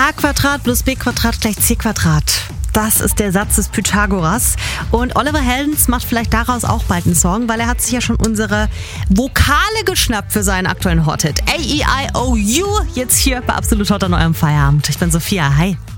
A² plus B² gleich C². Das ist der Satz des Pythagoras. Und Oliver Heldens macht vielleicht daraus auch bald einen Song, weil er hat sich ja schon unsere Vokale geschnappt für seinen aktuellen Hot-Hit. A-E-I-O-U, jetzt hier bei Absolut Hot an eurem Feierabend. Ich bin Sophia, hi.